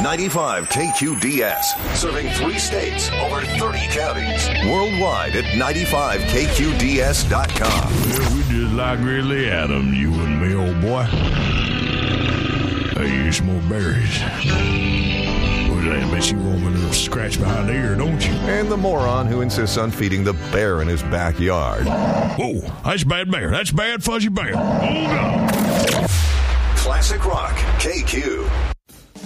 95 KQDS, serving 3 states, over 30 counties. Worldwide at 95KQDS.com. Well, we just like Grizzly Adams, you and me, old boy. Hey, you smoke berries. Well, I bet you want me a little scratch behind the ear, don't you? And the moron who insists on feeding the bear in his backyard. Whoa, that's bad bear. That's bad fuzzy bear. Hold on. Classic Rock, KQ.